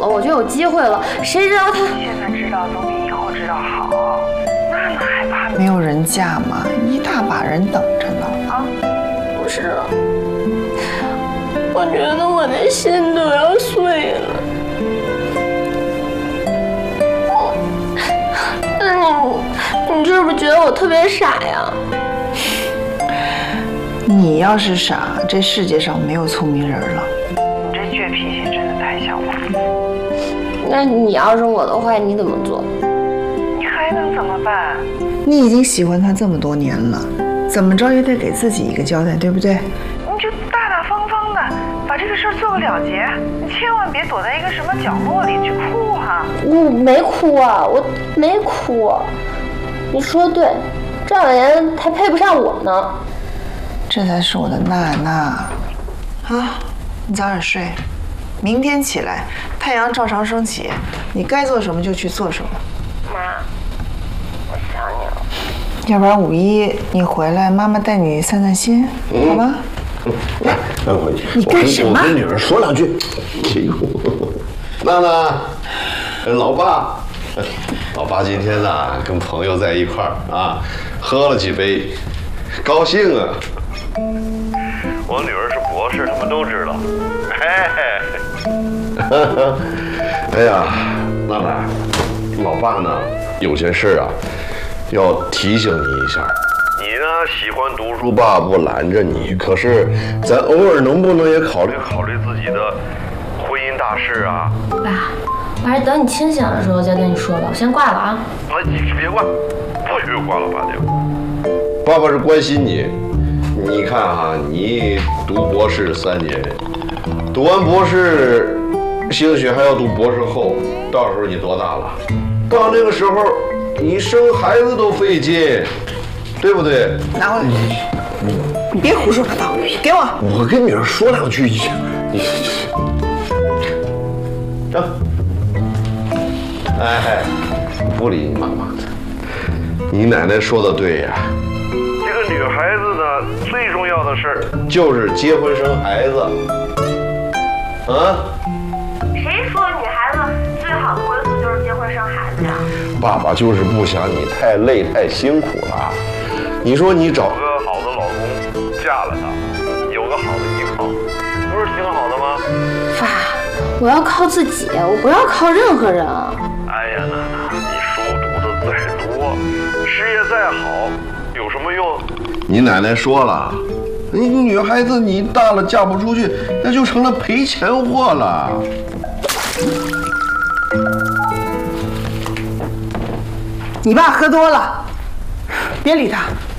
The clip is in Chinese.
了，我就有机会了。谁知道他现在知道总比以后知道好，那哪害怕？ 没有人嫁嘛，一大把人等着呢。 啊，不是，我觉得我的心都要碎了。你是不是觉得我特别傻呀？ 你要是傻，这世界上没有聪明人了。 你这倔脾气真的太像我。 那你要是我的话，你怎么做？ 你还能怎么办？ 你已经喜欢他这么多年了，怎么着也得给自己一个交代，对不对？ 你就大大方方的把这个事儿做个了结，你千万别躲在一个什么角落里去哭哈。 我没哭啊，我没哭。你说对，赵小妍还配不上我呢。 这才是我的娜娜。啊，你早点睡，明天起来太阳照常升起，你该做什么就去做什么。 妈，我想你了。 要不然5·1你回来，妈妈带你散散心，好吗？你干什么？ 我跟女儿说两句。娜娜，老爸，老爸今天呢跟朋友在一块儿啊，喝了几杯，高兴啊。我女儿是博士，他们都知道。哎呀，娜娜，老爸呢有件事啊，要提醒你一下。你呢喜欢读书，爸不拦着你，可是咱偶尔能不能也考虑考虑自己的婚姻大事啊？ 爸，我还是等你清醒的时候再跟你说吧，我先挂了啊。 你别挂，不许挂了，爸爹。爸爸是关心你。你看哈，你读博士3年，读完博士，兴许还要读博士后，到时候你多大了？到那个时候，你生孩子都费劲，对不对？ 拿过来，你别胡说八道，给我。 我跟女儿说两句，你走。哎，不理你妈妈的。你奶奶说的对呀。这个女孩子呢，最重要的事儿就是结婚生孩子。啊？ 谁说女孩子最好的归宿就是结婚生孩子呀？ 爸爸就是不想你太累太辛苦了。你说你找个好的老公，嫁了他，有个好的依靠，不是挺好的吗？ 爸，我要靠自己，我不要靠任何人。 哎呀，娜娜，你书读的再多，事业再好，有什么用？你奶奶说了，你女孩子你大了嫁不出去，那就成了赔钱货了。 你爸喝多了，别理他。